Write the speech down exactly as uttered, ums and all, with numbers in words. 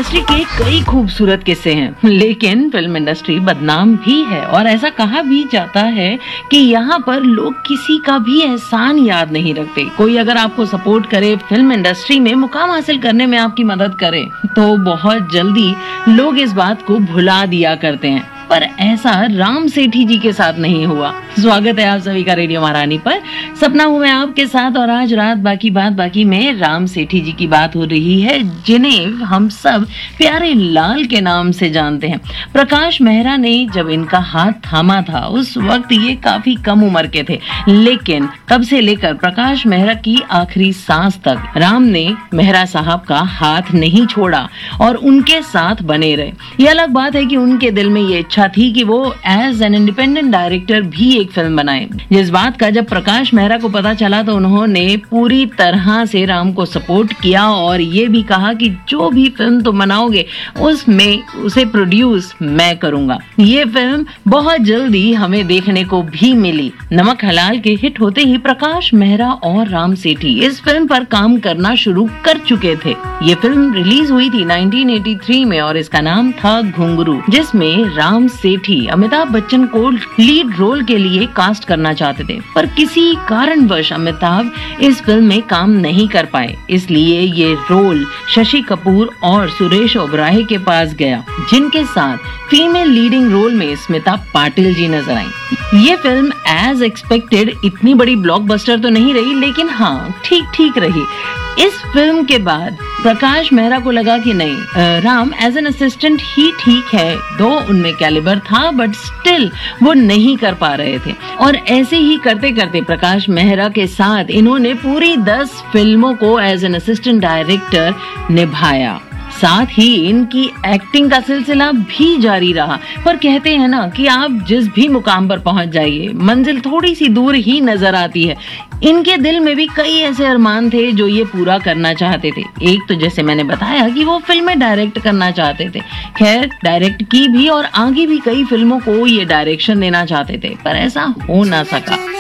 Industry के कई खूबसूरत किस्से हैं, लेकिन फिल्म इंडस्ट्री बदनाम भी है और ऐसा कहा भी जाता है कि यहाँ पर लोग किसी का भी एहसान याद नहीं रखते। कोई अगर आपको सपोर्ट करे, फिल्म इंडस्ट्री में मुकाम हासिल करने में आपकी मदद करे, तो बहुत जल्दी लोग इस बात को भुला दिया करते हैं। पर ऐसा राम सेठी जी के साथ नहीं हुआ। स्वागत है आप सभी का रेडियो महारानी पर। सपना हूं मैं आपके साथ और आज रात बाकी बात बाकी में राम सेठी जी की बात हो रही है, जिन्हें हम सब प्यारे लाल के नाम से जानते हैं। प्रकाश मेहरा ने जब इनका हाथ थामा था उस वक्त ये काफी कम उम्र के थे, लेकिन तब से लेकर प्रकाश मेहरा की आखिरी सांस तक राम ने मेहरा साहब का हाथ नहीं छोड़ा और उनके साथ बने रहे। ये अलग बात है कि उनके दिल में ये इच्छा थी कि वो एज एन इंडिपेंडेंट डायरेक्टर भी एक फिल्म बनाए। जिस बात का जब प्रकाश मेहरा को पता चला तो उन्होंने पूरी तरह से राम को सपोर्ट किया और ये भी कहा कि जो भी फिल्म तुम बनाओगे उसमें उसे प्रोड्यूस मैं करूंगा। ये फिल्म बहुत जल्दी हमें देखने को भी मिली। नमक हलाल के हिट होते ही प्रकाश मेहरा और राम सेठी इस फिल्म पर काम करना शुरू कर चुके थे। ये फिल्म रिलीज हुई थी नाइनटीन एटी थ्री में और इसका नाम था घुंघरू, जिसमें राम सेठी अमिताभ बच्चन को लीड रोल के लिए कास्ट करना चाहते थे, पर किसी कारणवश अमिताभ इस फिल्म में काम नहीं कर पाए। इसलिए ये रोल शशि कपूर और सुरेश ओबराय के पास गया, जिनके साथ फीमेल लीडिंग रोल में स्मिता पाटिल जी नजर आई। ये फिल्म एज एक्सपेक्टेड इतनी बड़ी ब्लॉकबस्टर तो नहीं रही, लेकिन हाँ ठीक ठीक रही। इस फिल्म के बाद प्रकाश मेहरा को लगा कि नहीं, राम एज एन असिस्टेंट ही ठीक है, दो उनमें कैलिबर था बट स्टिल वो नहीं कर पा रहे थे। और ऐसे ही करते करते प्रकाश मेहरा के साथ इन्होंने पूरी दस फिल्मों को एज एन असिस्टेंट डायरेक्टर निभाया। साथ ही इनकी एक्टिंग का सिलसिला भी जारी रहा। पर कहते हैं ना कि आप जिस भी मुकाम पर पहुंच जाइए, मंजिल थोड़ी सी दूर ही नजर आती है। इनके दिल में भी कई ऐसे अरमान थे जो ये पूरा करना चाहते थे। एक तो जैसे मैंने बताया कि वो फिल्में डायरेक्ट करना चाहते थे। खैर डायरेक्ट की भी और आगे भी कई फिल्मों को ये डायरेक्शन देना चाहते थे, पर ऐसा हो ना सका।